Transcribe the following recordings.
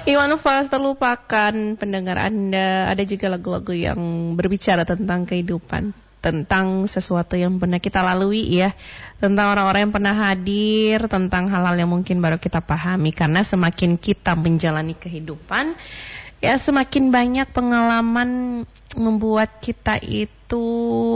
Iwan Fals terlupakan pendengar Anda. Ada juga lagu-lagu yang berbicara tentang kehidupan, tentang sesuatu yang pernah kita lalui ya, tentang orang-orang yang pernah hadir, tentang hal-hal yang mungkin baru kita pahami. Karena semakin kita menjalani kehidupan, ya semakin banyak pengalaman membuat kita itu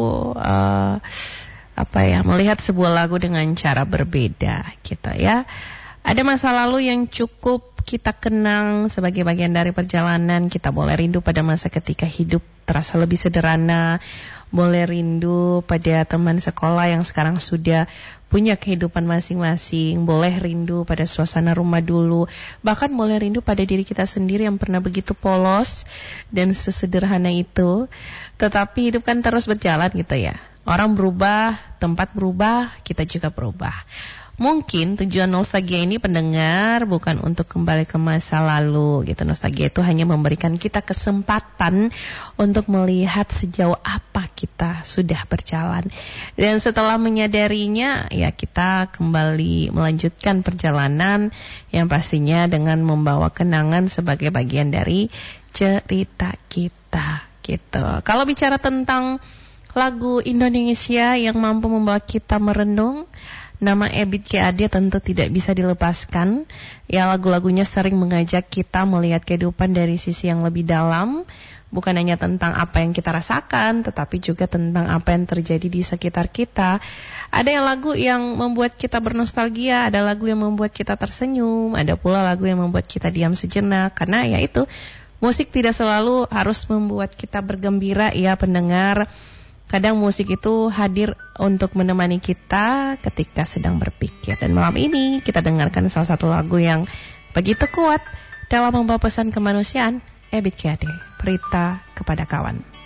melihat sebuah lagu dengan cara berbeda gitu ya. Ada masa lalu yang cukup kita kenang sebagai bagian dari perjalanan. Kita boleh rindu pada masa ketika hidup terasa lebih sederhana. Boleh rindu pada teman sekolah yang sekarang sudah punya kehidupan masing-masing. Boleh rindu pada suasana rumah dulu. Bahkan boleh rindu pada diri kita sendiri yang pernah begitu polos dan sesederhana itu. Tetapi hidup kan terus berjalan gitu ya. Orang berubah, tempat berubah, kita juga berubah. Mungkin tujuan nostalgia ini pendengar bukan untuk kembali ke masa lalu gitu. Nostalgia itu hanya memberikan kita kesempatan untuk melihat sejauh apa kita sudah berjalan. Dan setelah menyadarinya, ya kita kembali melanjutkan perjalanan yang pastinya dengan membawa kenangan sebagai bagian dari cerita kita gitu. Kalau bicara tentang lagu Indonesia yang mampu membawa kita merenung, nama Ebit G. Ade tentu tidak bisa dilepaskan. Ya, lagu-lagunya sering mengajak kita melihat kehidupan dari sisi yang lebih dalam. Bukan hanya tentang apa yang kita rasakan, tetapi juga tentang apa yang terjadi di sekitar kita. Ada yang lagu yang membuat kita bernostalgia, ada lagu yang membuat kita tersenyum, ada pula lagu yang membuat kita diam sejenak. Karena ya itu, musik tidak selalu harus membuat kita bergembira ya pendengar. Kadang musik itu hadir untuk menemani kita ketika sedang berpikir. Dan malam ini kita dengarkan salah satu lagu yang begitu kuat dalam membawa pesan kemanusiaan, Ebit G. Ade, Berita Kepada Kawan.